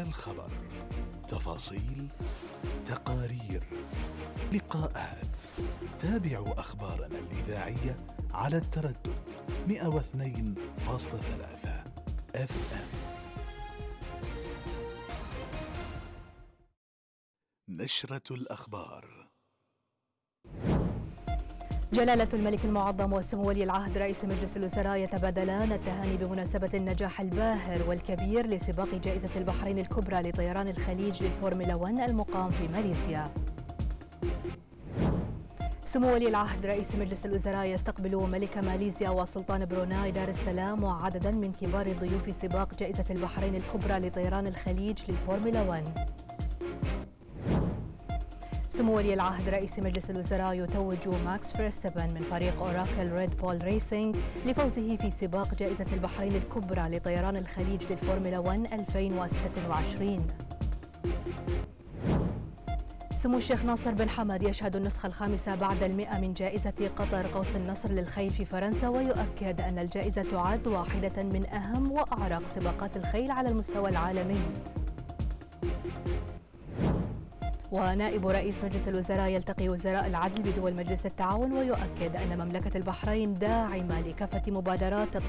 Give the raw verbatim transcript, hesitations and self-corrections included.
الخبر، تفاصيل، تقارير، لقاءات. تابعوا أخبارنا الإذاعية على التردد مئة واثنين فاصلة ثلاثة اف ام. نشرة الأخبار. جلالة الملك المعظم وسمو ولي العهد رئيس مجلس الوزراء يتبادلان التهاني بمناسبة النجاح الباهر والكبير لسباق جائزة البحرين الكبرى لطيران الخليج للفورمولا واحد المقام في ماليزيا. سمو ولي العهد رئيس مجلس الوزراء يستقبل ملك ماليزيا وسلطان بروناي دار السلام وعددا من كبار ضيوف سباق جائزة البحرين الكبرى لطيران الخليج للفورمولا واحد. سمو ولي العهد رئيس مجلس الوزراء يتوج ماكس فيرستابن من فريق أوراكل ريد بول ريسينج لفوزه في سباق جائزة البحرين الكبرى لطيران الخليج للفورمولا واحد ألفين وستة وعشرين. سمو الشيخ ناصر بن حمد يشهد النسخة الخامسة بعد المئة من جائزة قطر قوس النصر للخيل في فرنسا، ويؤكد أن الجائزة تعد واحدة من أهم وأعرق سباقات الخيل على المستوى العالمي. ونائب رئيس مجلس الوزراء يلتقي وزراء العدل بدول مجلس التعاون، ويؤكد أن مملكة البحرين داعمة لكافة مبادرات